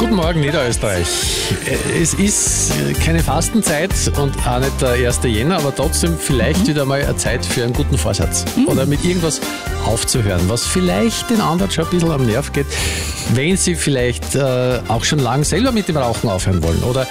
Guten Morgen, Niederösterreich. Es ist keine Fastenzeit und auch nicht der 1. Jänner, aber trotzdem vielleicht wieder mal eine Zeit für einen guten Vorsatz. Oder mit irgendwas aufzuhören, was vielleicht den anderen schon ein bisschen am Nerv geht, wenn sie vielleicht auch schon lang selber mit dem Rauchen aufhören wollen oder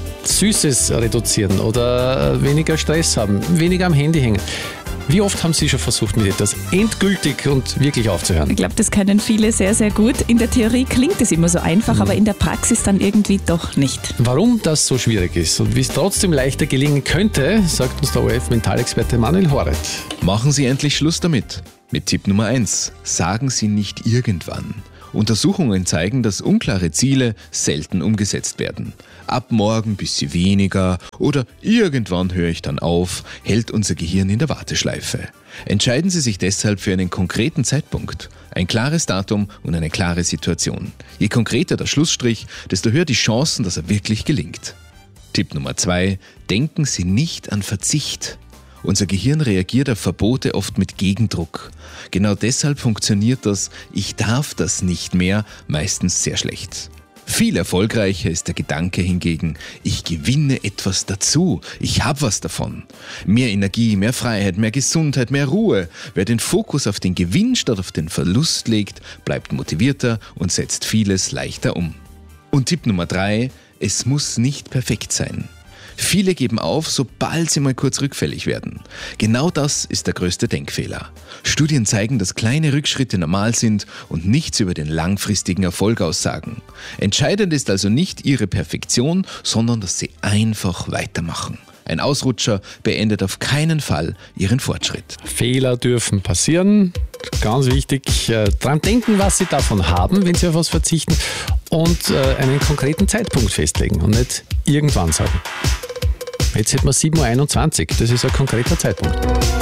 Süßes reduzieren oder weniger Stress haben, weniger am Handy hängen. Wie oft haben Sie schon versucht, mit etwas endgültig und wirklich aufzuhören? Ich glaube, das können viele sehr, sehr gut. In der Theorie klingt es immer so einfach, aber in der Praxis dann irgendwie doch nicht. Warum das so schwierig ist und wie es trotzdem leichter gelingen könnte, sagt uns der ORF-Mentalexperte Manuel Horet. Machen Sie endlich Schluss damit. Mit Tipp Nummer 1. Sagen Sie nicht irgendwann. Untersuchungen zeigen, dass unklare Ziele selten umgesetzt werden. Ab morgen bisschen weniger oder irgendwann höre ich dann auf, hält unser Gehirn in der Warteschleife. Entscheiden Sie sich deshalb für einen konkreten Zeitpunkt, ein klares Datum und eine klare Situation. Je konkreter der Schlussstrich, desto höher die Chancen, dass er wirklich gelingt. Tipp Nummer 2. Denken Sie nicht an Verzicht. Unser Gehirn reagiert auf Verbote oft mit Gegendruck. Genau deshalb funktioniert das "Ich darf das nicht mehr" meistens sehr schlecht. Viel erfolgreicher ist der Gedanke hingegen, ich gewinne etwas dazu, ich habe was davon. Mehr Energie, mehr Freiheit, mehr Gesundheit, mehr Ruhe. Wer den Fokus auf den Gewinn statt auf den Verlust legt, bleibt motivierter und setzt vieles leichter um. Und Tipp Nummer 3, es muss nicht perfekt sein. Viele geben auf, sobald sie mal kurz rückfällig werden. Genau das ist der größte Denkfehler. Studien zeigen, dass kleine Rückschritte normal sind und nichts über den langfristigen Erfolg aussagen. Entscheidend ist also nicht Ihre Perfektion, sondern dass Sie einfach weitermachen. Ein Ausrutscher beendet auf keinen Fall Ihren Fortschritt. Fehler dürfen passieren. Ganz wichtig, dran denken, was Sie davon haben, wenn Sie auf was verzichten und einen konkreten Zeitpunkt festlegen und nicht irgendwann sagen. Jetzt hätten wir 7.21 Uhr, das ist ein konkreter Zeitpunkt.